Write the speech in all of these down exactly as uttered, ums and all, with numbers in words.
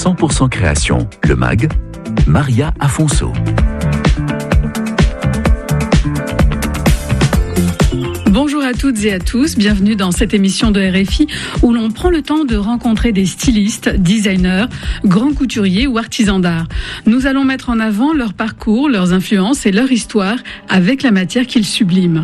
cent pour cent création, le M A G, Maria Afonso. Bonjour à toutes et à tous, bienvenue dans cette émission de R F I où l'on prend le temps de rencontrer des stylistes, designers, grands couturiers ou artisans d'art. Nous allons mettre en avant leur parcours, leurs influences et leur histoire avec la matière qu'ils subliment.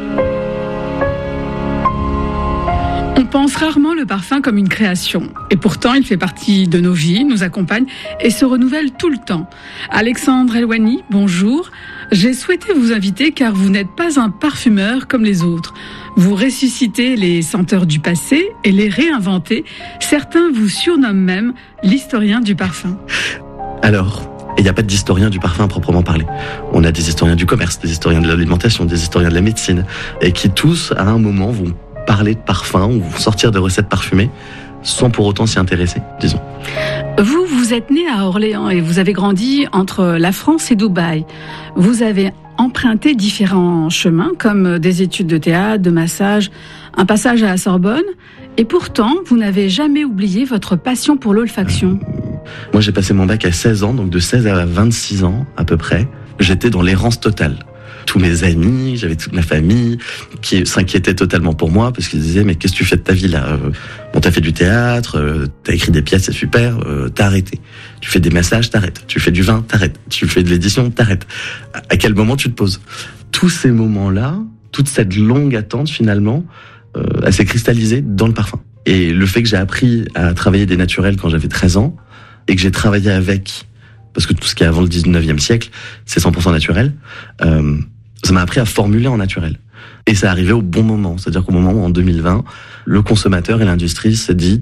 On pense rarement le parfum comme une création. Et pourtant, il fait partie de nos vies, nous accompagne et se renouvelle tout le temps. Alexandre Elwani, bonjour. J'ai souhaité vous inviter car vous n'êtes pas un parfumeur comme les autres. Vous ressuscitez les senteurs du passé et les réinventez. Certains vous surnomment même l'historien du parfum. Alors, il n'y a pas d'historien du parfum à proprement parler. On a des historiens du commerce, des historiens de l'alimentation, des historiens de la médecine, et qui tous, à un moment, vont parler de parfum ou sortir de recettes parfumées sans pour autant s'y intéresser, disons. Vous, vous êtes né à Orléans et vous avez grandi entre la France et Dubaï. Vous avez emprunté différents chemins comme des études de théâtre, de massage, un passage à la Sorbonne. Et pourtant, vous n'avez jamais oublié votre passion pour l'olfaction. Euh, moi, j'ai passé mon bac à seize ans, donc de seize à vingt-six ans à peu près. J'étais dans l'errance totale. Tous mes amis, j'avais toute ma famille qui s'inquiétait totalement pour moi parce qu'ils disaient mais qu'est-ce que tu fais de ta vie là ? Bon, t'as fait du théâtre, euh, t'as écrit des pièces, c'est super, euh, t'as arrêté. Tu fais des massages, t'arrêtes. Tu fais du vin, t'arrêtes. Tu fais de l'édition, t'arrêtes. À quel moment tu te poses ? Tous ces moments-là, toute cette longue attente finalement, euh, elle s'est cristallisée dans le parfum. Et le fait que j'ai appris à travailler des naturels quand j'avais treize ans et que j'ai travaillé avec, parce que tout ce qui est avant le dix-neuvième siècle, c'est cent pour cent naturel, euh, ça m'a appris à formuler en naturel. Et ça arrivait au bon moment. C'est-à-dire qu'au moment où, en deux mille vingt, le consommateur et l'industrie s'est dit